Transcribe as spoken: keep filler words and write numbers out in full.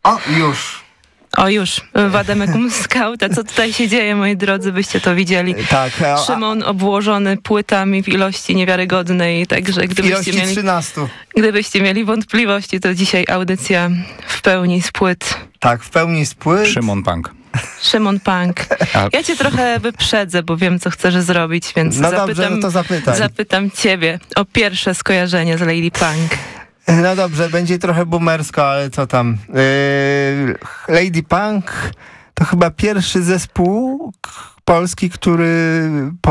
O, już. O już, Wademekum Scout. A co tutaj się dzieje, moi drodzy, byście to widzieli. Tak. A, Szymon obłożony płytami w ilości niewiarygodnej, także gdybyście ilości mieli, trzynaście. gdybyście mieli wątpliwości, to dzisiaj audycja w pełni z płyt. Tak, w pełni z płyt. Szymon Punk. Szymon Punk. Ja cię trochę wyprzedzę, bo wiem, co chcesz zrobić, więc No zapytam, dobrze, no to zapytaj. zapytam ciebie o pierwsze skojarzenie z Lady Punk. No dobrze, będzie trochę boomersko, ale co tam. Yy, Lady Punk to chyba pierwszy zespół k- polski, który